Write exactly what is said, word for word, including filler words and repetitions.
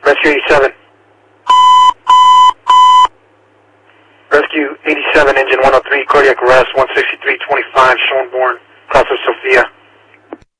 Rescue eighty-seven. Rescue eighty-seven, engine one oh three, cardiac arrest, one sixty-three twenty-five, Schönborn, cross of Sophia.